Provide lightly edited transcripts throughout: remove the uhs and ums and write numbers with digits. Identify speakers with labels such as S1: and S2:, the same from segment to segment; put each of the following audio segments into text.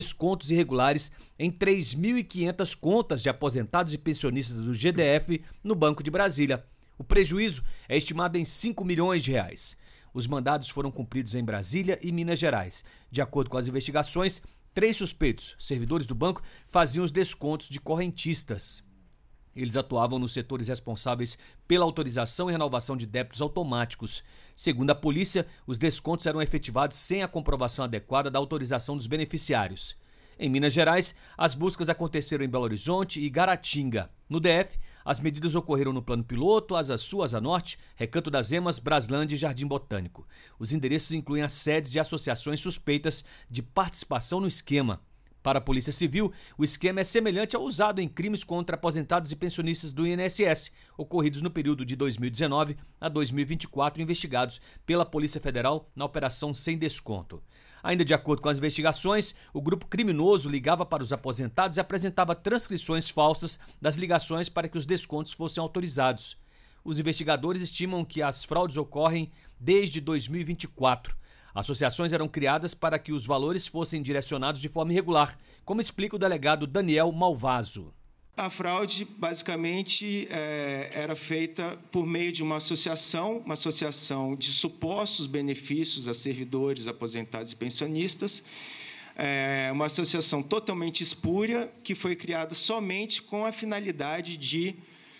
S1: descontos irregulares em 3.500 contas de aposentados e pensionistas do GDF no Banco de Brasília. O prejuízo é estimado em 5 milhões de reais. Os mandados foram cumpridos em Brasília e Minas Gerais. De acordo com as investigações, 3 suspeitos, servidores do banco, faziam os descontos de correntistas. Eles atuavam nos setores responsáveis pela autorização e renovação de débitos automáticos. Segundo a polícia, os descontos eram efetivados sem a comprovação adequada da autorização dos beneficiários. Em Minas Gerais, as buscas aconteceram em Belo Horizonte e Garatinga. No DF, as medidas ocorreram no Plano Piloto, Asa Sul, Asa Norte, Recanto das Emas, Braslândia e Jardim Botânico. Os endereços incluem as sedes de associações suspeitas de participação no esquema. Para a Polícia Civil, o esquema é semelhante ao usado em crimes contra aposentados e pensionistas do INSS, ocorridos no período de 2019 a 2024, investigados pela Polícia Federal na Operação Sem Desconto. Ainda de acordo com as investigações, o grupo criminoso ligava para os aposentados e apresentava transcrições falsas das ligações para que os descontos fossem autorizados. Os investigadores estimam que as fraudes ocorrem desde 2024. Associações eram criadas para que os valores fossem direcionados de forma irregular, como explica o delegado Daniel Malvaso.
S2: A fraude, basicamente, era feita por meio de uma associação de supostos benefícios a servidores, aposentados e pensionistas, uma associação totalmente espúria, que foi criada somente com a finalidade de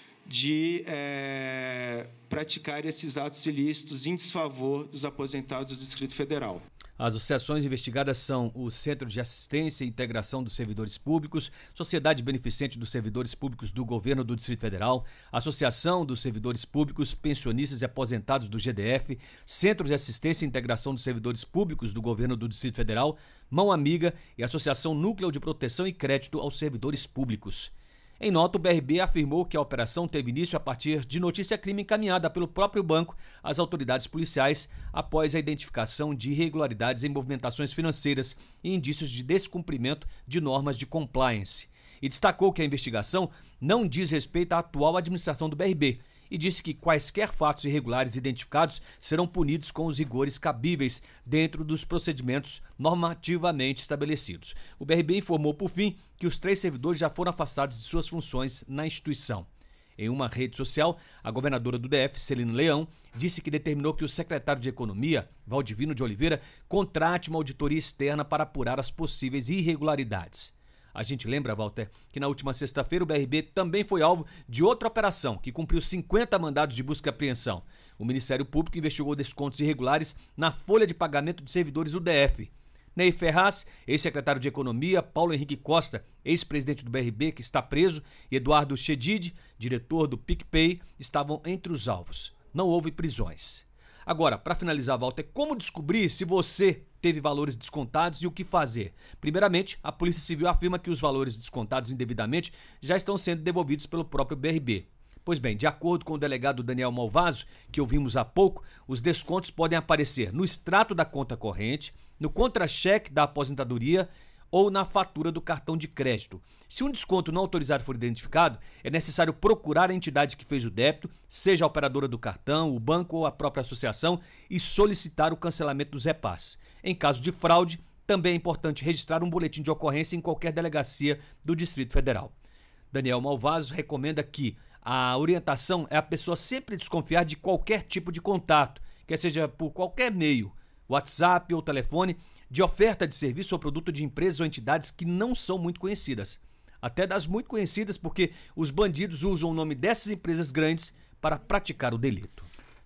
S2: praticar esses atos ilícitos em desfavor dos aposentados do Distrito Federal.
S1: As associações investigadas são o Centro de Assistência e Integração dos Servidores Públicos, Sociedade Beneficente dos Servidores Públicos do Governo do Distrito Federal, Associação dos Servidores Públicos, Pensionistas e Aposentados do GDF, Centro de Assistência e Integração dos Servidores Públicos do Governo do Distrito Federal, Mão Amiga e Associação Núcleo de Proteção e Crédito aos Servidores Públicos. Em nota, o BRB afirmou que a operação teve início a partir de notícia-crime encaminhada pelo próprio banco às autoridades policiais após a identificação de irregularidades em movimentações financeiras e indícios de descumprimento de normas de compliance. E destacou que a investigação não diz respeito à atual administração do BRB e disse que quaisquer fatos irregulares identificados serão punidos com os rigores cabíveis dentro dos procedimentos normativamente estabelecidos. O BRB informou, por fim, que os 3 servidores já foram afastados de suas funções na instituição. Em uma rede social, a governadora do DF, Celina Leão, disse que determinou que o secretário de Economia, Valdivino de Oliveira, contrate uma auditoria externa para apurar as possíveis irregularidades. A gente lembra, Walter, que na última sexta-feira o BRB também foi alvo de outra operação que cumpriu 50 mandados de busca e apreensão. O Ministério Público investigou descontos irregulares na folha de pagamento de servidores do DF. Ney Ferraz, ex-secretário de Economia, Paulo Henrique Costa, ex-presidente do BRB, que está preso, e Eduardo Chedid, diretor do PicPay, estavam entre os alvos. Não houve prisões. Agora, para finalizar, Walter, como descobrir se você teve valores descontados e o que fazer? Primeiramente, a Polícia Civil afirma que os valores descontados indevidamente já estão sendo devolvidos pelo próprio BRB. Pois bem, de acordo com o delegado Daniel Malvaso, que ouvimos há pouco, os descontos podem aparecer no extrato da conta corrente, no contra-cheque da aposentadoria ou na fatura do cartão de crédito. Se um desconto não autorizado for identificado, é necessário procurar a entidade que fez o débito, seja a operadora do cartão, o banco ou a própria associação, e solicitar o cancelamento dos repasses. Em caso de fraude, também é importante registrar um boletim de ocorrência em qualquer delegacia do Distrito Federal. Daniel Malvaso recomenda que a orientação é a pessoa sempre desconfiar de qualquer tipo de contato, quer seja por qualquer meio, WhatsApp ou telefone, de oferta de serviço ou produto de empresas ou entidades que não são muito conhecidas. Até das muito conhecidas, porque os bandidos usam o nome dessas empresas grandes para praticar o delito.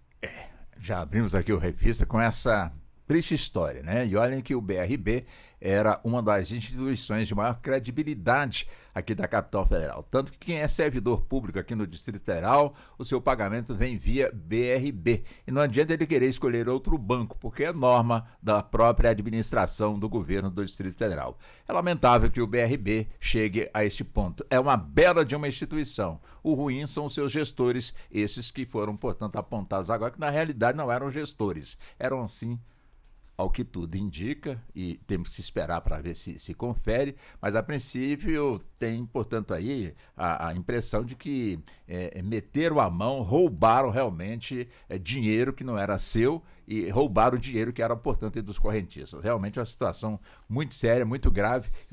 S3: Já abrimos aqui o Revista com essa triste história, né? E olhem que o BRB era uma das instituições de maior credibilidade aqui da capital federal. Tanto que quem é servidor público aqui no Distrito Federal, o seu pagamento vem via BRB. E não adianta ele querer escolher outro banco, porque é norma da própria administração do governo do Distrito Federal. É lamentável que o BRB chegue a este ponto. É uma bela de uma instituição. O ruim são os seus gestores, esses que foram, portanto, apontados agora, que na realidade não eram gestores, eram sim, ao que tudo indica, e temos que esperar para ver se confere, mas a princípio tem, portanto, aí a impressão de que meteram a mão, roubaram realmente dinheiro que não era seu e roubaram o dinheiro que era, portanto, dos correntistas. Realmente é uma situação muito séria, muito grave.